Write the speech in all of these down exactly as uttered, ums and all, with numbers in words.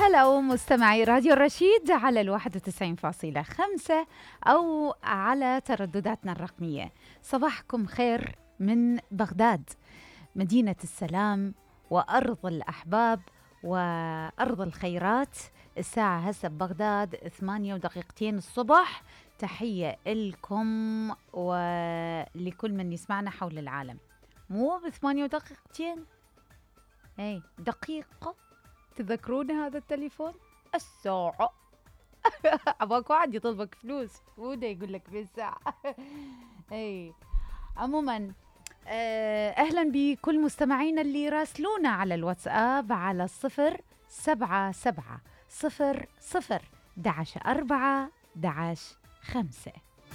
هلا مستمعي راديو الرشيد على الواحد وتسعين فاصلة خمسة أو على تردداتنا الرقمية. صباحكم خير من بغداد، مدينة السلام وأرض الأحباب وأرض الخيرات. الساعة هسه ببغداد ثمانية ودقيقتين الصبح. تحية لكم ولكل من يسمعنا حول العالم. مو بثمانية ودقيقتين، اي دقيقة. تذكرون هذا التليفون؟ الساعة. أباك واحد يطلبك فلوس وده يقول لك بالساعة. اي عموما أهلا بكل مستمعينا اللي راسلونا على الواتساب على الصفر سبعة سبعة صفر صفر دعش أربعة دعش خمسة.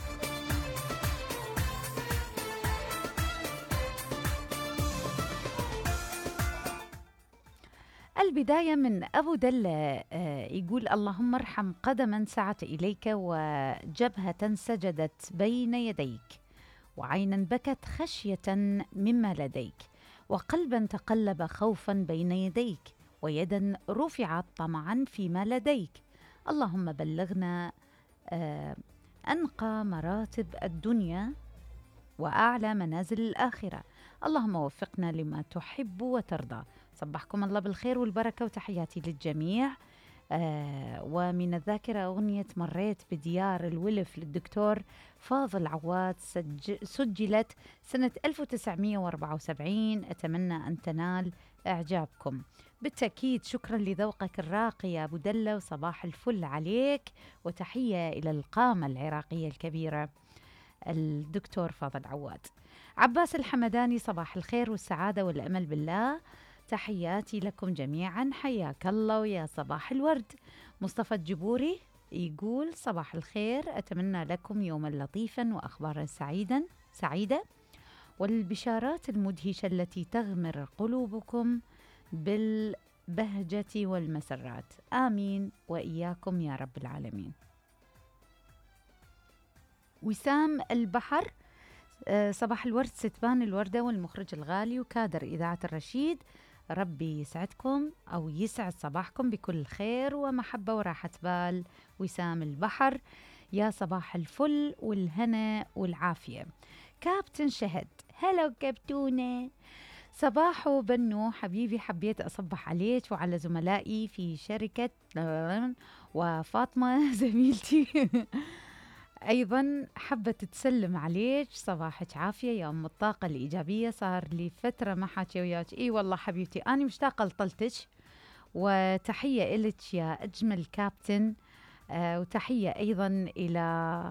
البداية من أبو دلة، يقول اللهم ارحم قدما سعت إليك وجبهة سجدت بين يديك وعينا بكت خشية مما لديك وقلبا تقلب خوفا بين يديك ويدا رفعت طمعا فيما لديك. اللهم بلغنا أنقى مراتب الدنيا وأعلى منازل الآخرة. اللهم وفقنا لما تحب وترضى. صبحكم الله بالخير والبركة وتحياتي للجميع. آه ومن الذاكرة أغنية مريت بديار الولف للدكتور فاضل عواد، سج سجلت سنة ألف وتسعمئة وأربعة وسبعين. أتمنى أن تنال إعجابكم. بالتأكيد شكرا لذوقك الراقي يا أبو دلة، وصباح الفل عليك، وتحية إلى القامة العراقية الكبيرة الدكتور فاضل عواد. عباس الحمداني، صباح الخير والسعادة والأمل بالله، تحياتي لكم جميعا، حياك الله ويا صباح الورد. مصطفى الجبوري يقول صباح الخير، أتمنى لكم يوما لطيفا وأخبارا سعيدا سعيدة والبشارات المدهشة التي تغمر قلوبكم بالبهجة والمسرات. آمين وإياكم يا رب العالمين. وسام البحر، صباح الورد ستبان الوردة والمخرج الغالي وكادر إذاعة الرشيد، ربي يسعدكم أو يسعد صباحكم بكل خير ومحبة وراحة بال. وسام البحر، يا صباح الفل والهنا والعافية. كابتن شهد، هلو كابتونة، صباحو بنو حبيبي، حبيت أصبح عليك وعلى زملائي في شركة وفاطمة زميلتي أيضا حابة تسلم عليك. صباحك عافية يا أم الطاقة الإيجابية، صار لي فترة ما حاكي وياك. إي والله حبيبتي أنا مشتاقة لطلتك، وتحية إلك يا أجمل كابتن. آه وتحية أيضا إلى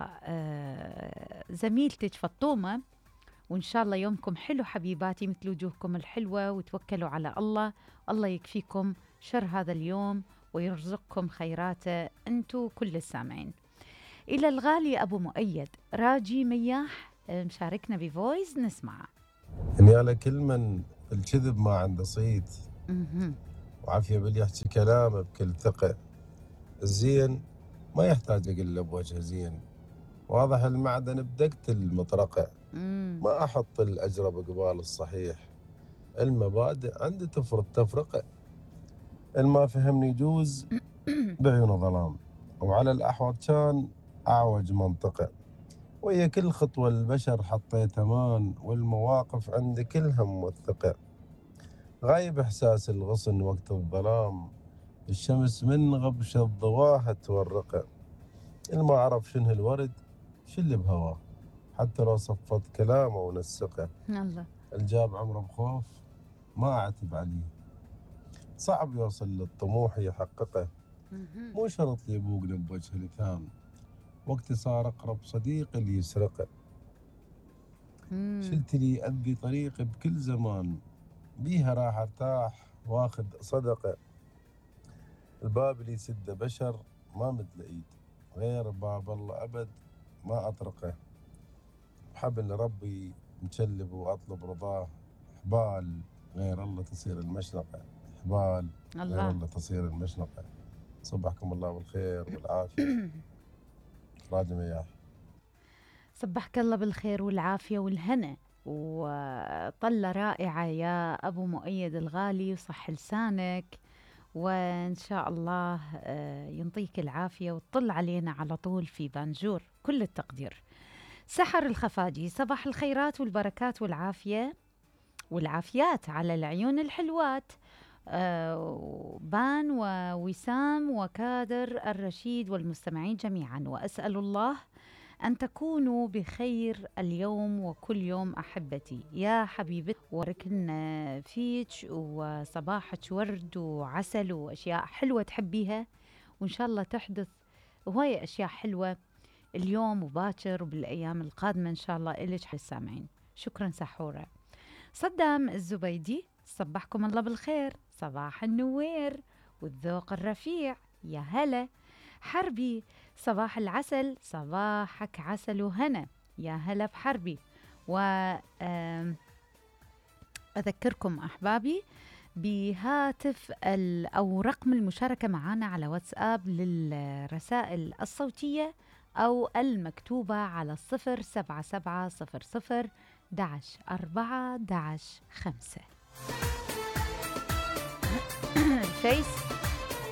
آه زميلتك فطومة، وإن شاء الله يومكم حلو حبيباتي مثل وجوهكم الحلوة، وتوكلوا على الله. الله يكفيكم شر هذا اليوم ويرزقكم خيراته أنتو كل السامعين. إلى الغالي أبو مؤيد راجي مياح مشاركنا بفويس، نسمع. إني على كل من الكذب ما عنده صيت، وعافية باللي يحكي كلامه بكل ثقة. الزين ما يحتاج أقول له بوجه زين، واضح المعدن بدقة المطرقة. ما أحط الأجرب قبال الصحيح، المبادئ عندي تفرض تفرقة. الما فهمني يجوز بعيونه ظلام، وعلى الأحوط كان أعوج منطقة. ويا كل خطوة البشر حطيت أمان، والمواقف عندي كلها موثقة. غايب إحساس الغصن وقت الظلام، الشمس من غبش ضواها تورقه. الما عرف شنه الورد شو اللي بهواه، حتى لو صفت كلامه ونسقه. الله. الجاب عمره بخوف ما أعتب عليه، صعب يوصل للطموح يحققه. مو شرط يبوقنا بوجه لثام، وقت صار أقرب صديق اللي يسرقه. شلت لي أذي طريقي بكل زمان، بيها راح ارتاح واخذ صدقه. الباب اللي يسده بشر ما مد ايد، غير باب الله ابد ما اطرقه. بحبل ربي مشلب واطلب رضاه، حبال غير الله تصير المشنقه، حبال الله. غير الله تصير المشنقه. صبحكم الله بالخير والعافيه. راجي مياح. صبحك الله بالخير والعافية والهنا، وطلة رائعة يا أبو مؤيد الغالي، وصح لسانك وإن شاء الله آه، ينطيك العافية وتطل علينا على طول في بانجور. كل التقدير. سحر الخفاجي، صباح الخيرات والبركات والعافية والعافيات على العيون الحلوات. آه، بان ووسام وكادر الرشيد والمستمعين جميعا، وأسأل الله أن تكونوا بخير اليوم وكل يوم أحبتي يا حبيبتي، وركن فيك وصباحك ورد وعسل وأشياء حلوة تحبيها، وإن شاء الله تحدث هواية أشياء حلوة اليوم وباكر وبالأيام القادمة إن شاء الله إلك السامعين. شكرا سحورة. صدام الزبيدي، صبحكم الله بالخير، صباح النوير والذوق الرفيع، يا هلا. حربي، صباح العسل، صباحك عسل وهنا، يا هلا بحربي. وأذكركم أحبابي بهاتف أو رقم المشاركة معنا على واتساب للرسائل الصوتية أو المكتوبة على الصفر سبعة سبعة صفر صفر دعش أربعة دعش خمسة. الفيس